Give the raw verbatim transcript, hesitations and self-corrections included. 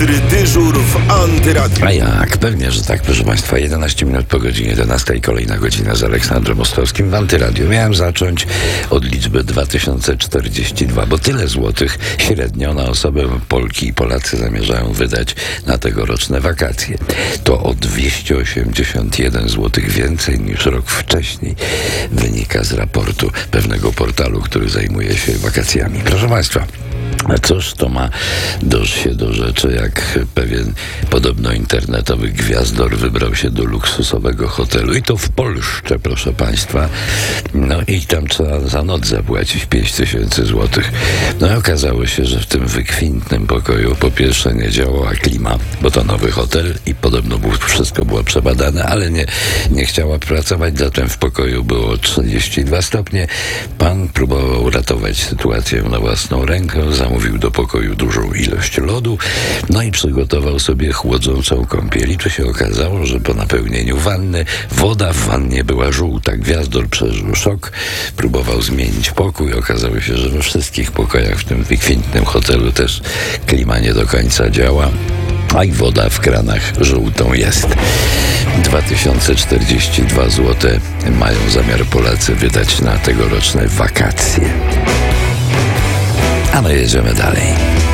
Dyżur w Antyradiu. A jak? Pewnie, że tak, proszę Państwa. jedenaście minut po godzinie jedenastej, kolejna godzina z Aleksandrem Ostrowskim w Antyradiu. Miałem zacząć od liczby dwa tysiące czterdzieści dwa, bo tyle złotych średnio na osobę Polki i Polacy zamierzają wydać na tegoroczne wakacje. To o dwieście osiemdziesiąt jeden złotych więcej niż rok wcześniej, wynika z raportu pewnego portalu, który zajmuje się wakacjami. Proszę Państwa, a cóż to ma do, się do rzeczy, jak pewien podobno internetowy gwiazdor wybrał się do luksusowego hotelu i to w Polsce, proszę Państwa. No i tam trzeba za noc zapłacić pięć tysięcy złotych. No i okazało się, że w tym wykwintnym pokoju po pierwsze nie działała klima, bo to nowy hotel i podobno było, wszystko było przebadane, ale nie, nie chciała pracować, zatem w pokoju było trzydzieści dwa stopnie. Pan próbował ratować sytuację na własną rękę, zamówił do pokoju dużą ilość lodu, no i przygotował sobie chłodzącą kąpiel. I tu się okazało, że po napełnieniu wanny woda w wannie była żółta. Gwiazdor przeżył szok, próbował zmienić pokój. Okazało się, że we wszystkich pokojach w tym wykwintnym hotelu też klima nie do końca działa, a i woda w kranach żółtą jest. dwa tysiące czterdzieści dwa złote mają zamiar Polacy wydać na tegoroczne wakacje. A my jedziemy dalej.